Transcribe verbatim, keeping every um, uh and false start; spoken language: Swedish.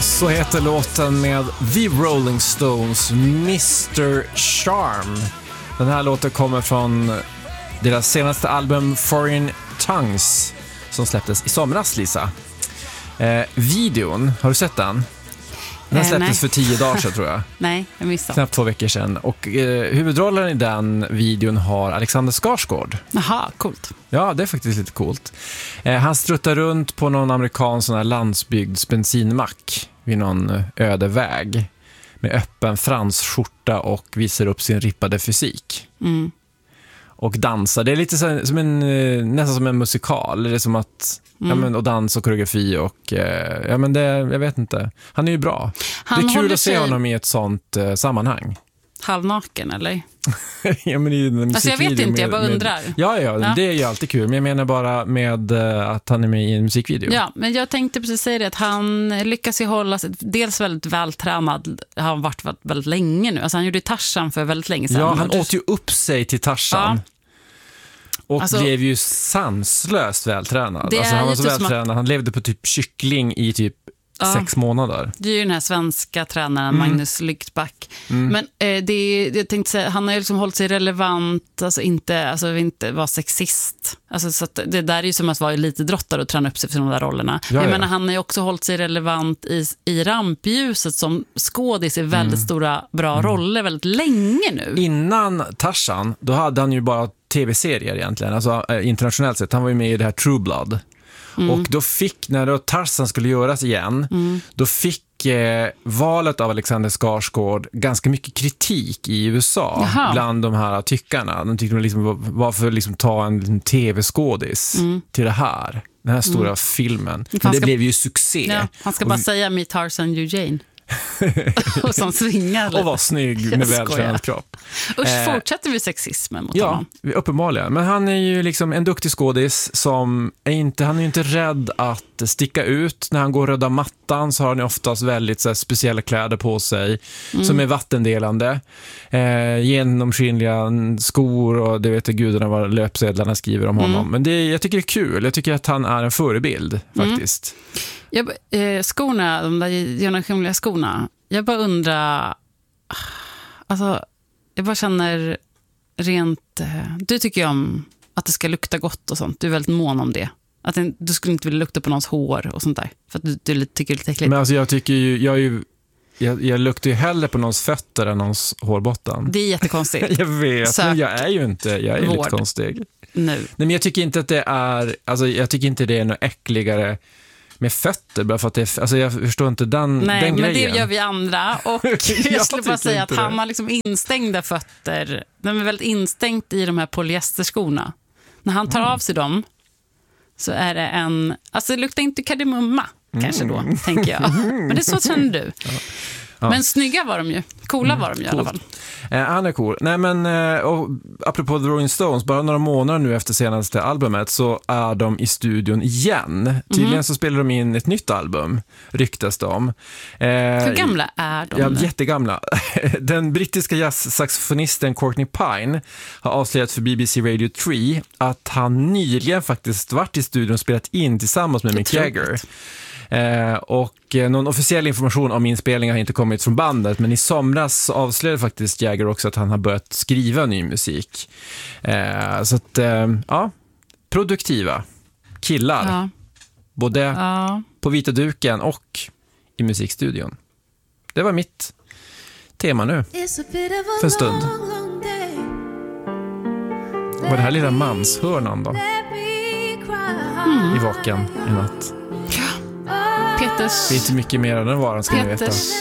Så heter låten med The Rolling Stones, mister Charm. Den här låten kommer från deras senaste album Foreign Tongues som släpptes i somras, Lisa. Eh, videon, har du sett den? Den släpptes eh, för tio dagar sedan, tror jag. Nej, jag missade. Knappt två veckor sedan. Och eh, huvudrollen i den videon har Alexander Skarsgård. Jaha, coolt. Ja, det är faktiskt lite coolt. Eh, han struttar runt på någon amerikansk sån här landsbygds bensinmack vid någon öde väg med öppen fransskjorta och visar upp sin rippade fysik. Mm. Och dansar. Det är lite så, som en, nästan som en musikal. Det är som att, mm. ja, men, och dans och koreografi och eh, ja, men det, jag vet inte. Han är ju bra. Han det är kul att se sig... honom i ett sånt eh, sammanhang. Halvnaken, eller? Ja, men i en alltså jag vet inte, med, jag bara undrar. Med, ja, ja, ja, det är ju alltid kul. Men jag menar bara med uh, att han är med i en musikvideo. Ja, men jag tänkte precis säga det, att han lyckas ju hålla sig dels väldigt vältränad. Han har varit väldigt, väldigt länge nu. Alltså han gjorde Tarzan för väldigt länge sedan. Ja, han åt ju upp sig till Tarzan. Ja. Och alltså, blev ju sanslöst vältränad. Det alltså, han var så vältränad. Att... Han levde på typ kyckling i typ ja. sex månader. Det är ju den här svenska tränaren, mm. Magnus Lyktback. Mm. Men eh, det är, jag tänkte säga, han har ju liksom hållit sig relevant, alltså inte, alltså inte vara sexist. Alltså, så att det där är ju som att vara lite drottare och träna upp sig för de där rollerna. Ja, jag ja. menar, han har ju också hållit sig relevant i, i rampljuset som skådis i väldigt mm. stora, bra mm. roller väldigt länge nu. Innan Tarzan, då hade han ju bara tv-serier egentligen, alltså eh, internationellt sett. Han var ju med i det här True Blood. Mm. Och då fick, när då Tarzan skulle göras igen, mm. då fick eh, valet av Alexander Skarsgård ganska mycket kritik i U S A. Jaha. Bland de här tyckarna. De tyckte liksom, varför liksom ta en, en tv-skådis mm. till det här, den här stora mm. filmen. Men det ska, blev ju succé. Ja, han ska bara vi, säga Me Tarzan Eugene. Och som svingar lite. Och var snygg med vältränad kropp. Usch, eh, fortsätter vi sexismen mot ja, honom? Ja, uppenbarligen. Men han är ju liksom en duktig skådis som är inte, han är ju inte rädd att sticka ut. När han går röda mattan så har han oftast väldigt så här, speciella kläder på sig mm. som är vattendelande. Eh, genomskinliga skor och det vet jag gudarna vad löpsedlarna skriver om honom. Mm. Men det, jag tycker det är kul. Jag tycker att han är en förebild faktiskt. Mm. Jag, eh, skorna, de där genomskinliga skorna, jag bara undrar, alltså, jag bara känner rent, eh, du tycker ju om att det ska lukta gott och sånt, du är väldigt mån om det. Att det, du skulle inte vilja lukta på någons hår och sånt där, för att du, du tycker det är lite äckligt. Men alltså jag tycker ju, jag är ju Jag, jag luktar ju hellre på någons fötter än någons hårbotten. Det är jättekonstigt. Jag vet, Sök men jag är ju inte, jag är vård. lite konstig. Nu. Nej, men jag tycker inte att det är, alltså jag tycker inte det är något äckligare med fötter, bara för att det är, alltså jag förstår inte den, Nej, den grejen. Nej, men det gör vi andra. Och jag skulle bara säga att han det. har liksom instängda fötter. De är väldigt instängt i de här polyesterskorna. När han tar mm. av sig dem så är det en, alltså det luktar inte kardemumma kanske då, mm. tänker jag. Men det är så känner du. Ja. Ja. Men snygga var de ju. Coola var de ju i alla fall. Eh, han är cool. Nej, men eh, och, apropå The Rolling Stones, bara några månader nu efter senaste albumet så är de i studion igen. Tydligen mm. så spelar de in ett nytt album, ryktas de. Eh, Hur gamla är de? Ja, jättegamla. Den brittiska jazzsaxofonisten Courtney Pine har avslöjat för B B C Radio tre att han nyligen faktiskt varit i studion och spelat in tillsammans med Mick Jagger. Eh, och eh, någon officiell information om inspelningen har inte kommit från bandet, men i somras avslöjade faktiskt Jagger också att han har börjat skriva ny musik. Eh, så att, eh, ja, produktiva killar. Ja. Både ja. på vita duken och i musikstudion. Det var mitt tema nu. För en stund. Var det här lilla manshörnan då? Mm. I vaken i natt. Peters, det är inte mycket mer än den varan, ska Peters ni veta.